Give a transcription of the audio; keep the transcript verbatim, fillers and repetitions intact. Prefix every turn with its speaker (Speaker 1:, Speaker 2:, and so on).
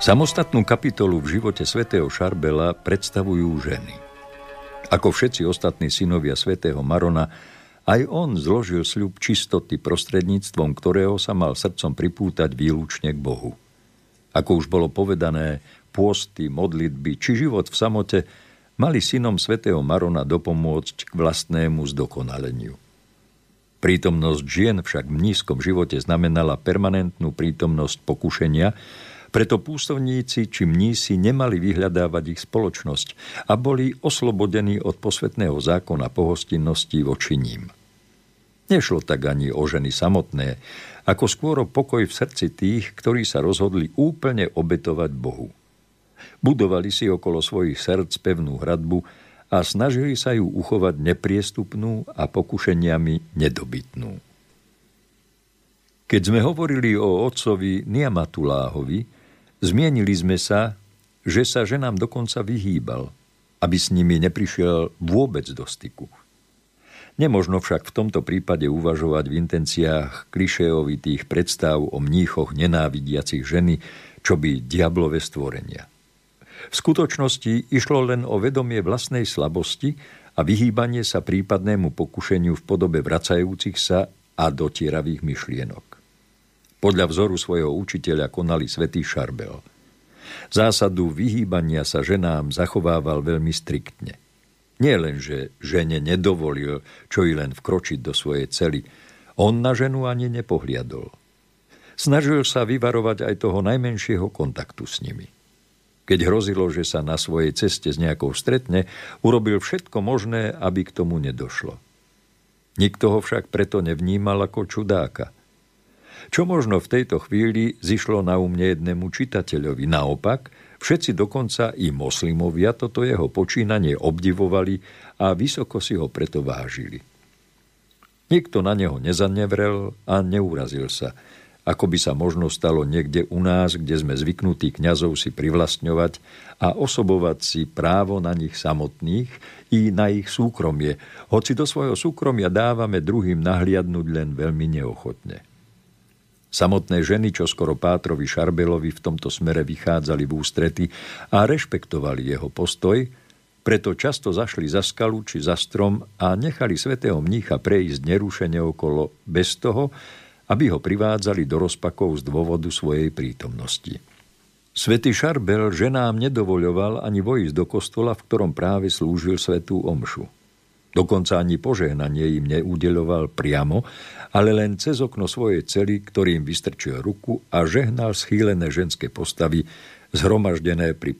Speaker 1: Samostatnú kapitolu v živote svätého Šarbela predstavujú ženy. Ako všetci ostatní synovia svätého Marona, aj on zložil sľub čistoty, prostredníctvom ktorého sa mal srdcom pripútať výlučne k Bohu. Ako už bolo povedané, pôsty, modlitby či život v samote mali synom svätého Marona dopomôcť k vlastnému zdokonaleniu. Prítomnosť žien však v nízkom živote znamenala permanentnú prítomnosť pokušenia, preto pústovníci či mnísi nemali vyhľadávať ich spoločnosť a boli oslobodení od posvätného zákona pohostinnosti voči ním. Nešlo tak ani o ženy samotné, ako skôr o pokoj v srdci tých, ktorí sa rozhodli úplne obetovať Bohu. Budovali si okolo svojich srdc pevnú hradbu a snažili sa ju uchovať nepriestupnú a pokušeniami nedobytnú. Keď sme hovorili o otcovi Niamatuláhovi, zmienili sme sa, že sa ženám dokonca vyhýbal, aby s nimi neprišiel vôbec do styku. Nemožno však v tomto prípade uvažovať v intenciách klišéovitých predstav o mníchoch nenávidiacich ženy, čo by diablové stvorenia. V skutočnosti išlo len o vedomie vlastnej slabosti a vyhýbanie sa prípadnému pokušeniu v podobe vracajúcich sa a dotieravých myšlienok. Podľa vzoru svojho učiteľa konali svätý Šarbel. Zásadu vyhýbania sa ženám zachovával veľmi striktne. Nie len, že žene nedovolil čo i len vkročiť do svojej cely, on na ženu ani nepohliadol. Snažil sa vyvarovať aj toho najmenšieho kontaktu s nimi. Keď hrozilo, že sa na svojej ceste s nejakou stretne, urobil všetko možné, aby k tomu nedošlo. Nikto ho však preto nevnímal ako čudáka. Čo možno v tejto chvíli zišlo na um nejednému čitateľovi. Naopak, všetci dokonca i moslimovia toto jeho počínanie obdivovali a vysoko si ho preto vážili. Nikto na neho nezanevrel a neurazil sa, ako by sa možno stalo niekde u nás, kde sme zvyknutí kňazov si privlastňovať a osobovať si právo na nich samotných i na ich súkromie, hoci do svojho súkromia dávame druhým nahliadnúť len veľmi neochotne. Samotné ženy, čo skoro Pátrovi Šarbelovi v tomto smere vychádzali v ústrety a rešpektovali jeho postoj, preto často zašli za skalu či za strom a nechali svätého mnícha prejsť nerušene okolo bez toho, aby ho privádzali do rozpakov z dôvodu svojej prítomnosti. Svätý Šarbel ženám nedovoľoval ani vojsť do kostola, v ktorom práve slúžil svätú omšu. Dokonca ani požehnanie im neudeľoval priamo, ale len cez okno svojej cely, ktorým vystrčil ruku a žehnal schýlené ženské postavy zhromaždené pri